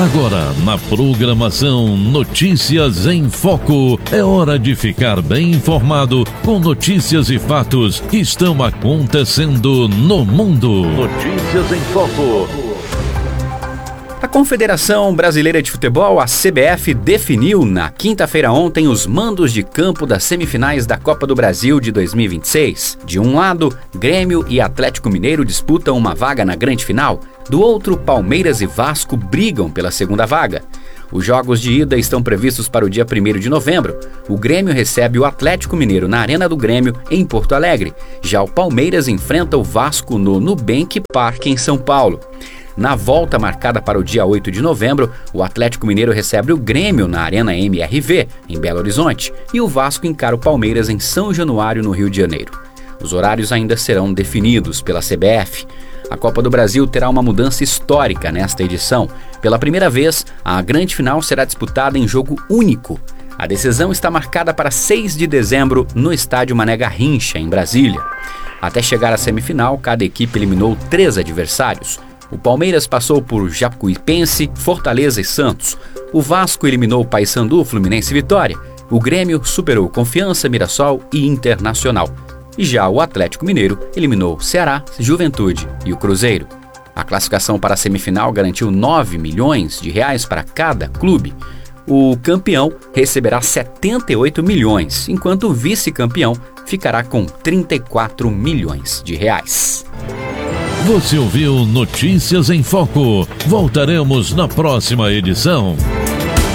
Agora, na programação Notícias em Foco, é hora de ficar bem informado com notícias e fatos que estão acontecendo no mundo. Notícias em Foco. A Confederação Brasileira de Futebol, a CBF, definiu na quinta-feira ontem os mandos de campo das semifinais da Copa do Brasil de 2026. De um lado, Grêmio e Atlético Mineiro disputam uma vaga na grande final. Do outro, Palmeiras e Vasco brigam pela segunda vaga. Os jogos de ida estão previstos para o dia 1º de novembro. O Grêmio recebe o Atlético Mineiro na Arena do Grêmio, em Porto Alegre. Já o Palmeiras enfrenta o Vasco no Nubank Park, em São Paulo. Na volta marcada para o dia 8 de novembro, o Atlético Mineiro recebe o Grêmio na Arena MRV, em Belo Horizonte, e o Vasco encara o Palmeiras em São Januário, no Rio de Janeiro. Os horários ainda serão definidos pela CBF. A Copa do Brasil terá uma mudança histórica nesta edição. Pela primeira vez, a grande final será disputada em jogo único. A decisão está marcada para 6 de dezembro no estádio Mané Garrincha, em Brasília. Até chegar à semifinal, cada equipe eliminou 3 adversários. O Palmeiras passou por Jacuipense, Fortaleza e Santos. O Vasco eliminou Paysandu, Fluminense e Vitória. O Grêmio superou Confiança, Mirassol e Internacional. E já o Atlético Mineiro eliminou Ceará, Juventude e o Cruzeiro. A classificação para a semifinal garantiu R$ 9 milhões para cada clube. O campeão receberá 78 milhões, enquanto o vice-campeão ficará com 34 milhões de reais. Você ouviu Notícias em Foco. Voltaremos na próxima edição.